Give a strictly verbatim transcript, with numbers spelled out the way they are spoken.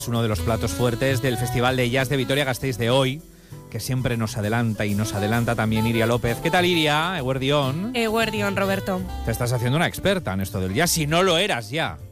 Es uno de los platos fuertes del Festival de Jazz de Vitoria-Gasteiz de hoy, que siempre nos adelanta y nos adelanta también Iria López. ¿Qué tal, Iria? Eguerdión. Eguerdión, Roberto. Te estás haciendo una experta en esto del jazz, si no lo eras ya.